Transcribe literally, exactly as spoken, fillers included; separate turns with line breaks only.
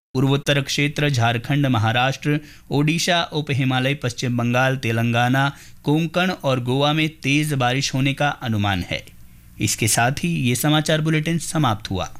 पूर्वोत्तर क्षेत्र, झारखंड, महाराष्ट्र, ओडिशा, उप हिमालय, पश्चिम बंगाल, तेलंगाना, कोंकण और गोवा में तेज बारिश होने का अनुमान है। इसके साथ ही ये समाचार बुलेटिन समाप्त हुआ।